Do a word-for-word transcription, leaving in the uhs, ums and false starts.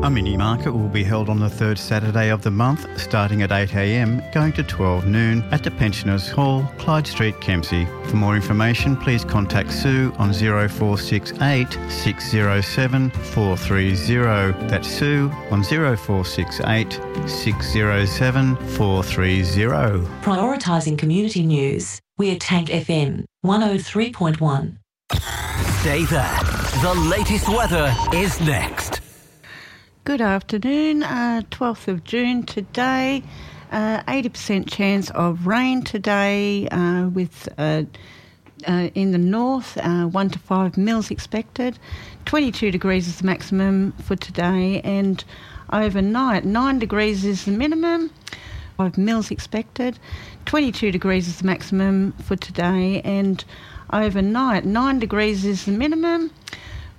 A mini market will be held on the third Saturday of the month, starting at eight a m, going to twelve noon at the Pensioners Hall, Clyde Street, Kempsey. For more information, please contact Sue on zero four six eight, six zero seven, four three zero. That's Sue on zero four six eight, six zero seven, four three zero. Prioritising community news. We're Tank F M one oh three point one. Stay there. The latest weather is next. Good afternoon, uh, twelfth of June today, uh, eighty percent chance of rain today uh, with uh, uh, in the north, uh, one to five mils expected, twenty-two degrees is the maximum for today, and overnight nine degrees is the minimum, five mils expected, twenty-two degrees is the maximum for today, and overnight nine degrees is the minimum,